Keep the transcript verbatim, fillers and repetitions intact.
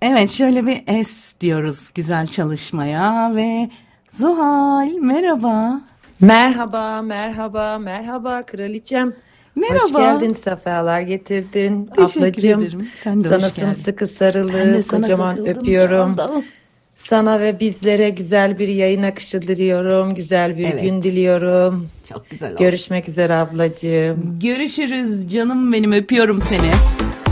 Evet, şöyle bir es diyoruz güzel çalışmaya ve Zuhal merhaba. Merhaba, merhaba, merhaba kraliçem. Hoş Merhaba. geldin, sefalar getirdin Teşekkür ablacığım. ederim. Sen de Sana hoş geldin. sımsıkı Ben de sarılı, sana kocaman sarıldım şu öpüyorum. anda. Sana ve bizlere güzel bir yayın akışı diliyorum, güzel bir gün Evet, diliyorum. çok güzel olsun. Görüşmek üzere ablacığım. Görüşürüz canım benim, öpüyorum seni.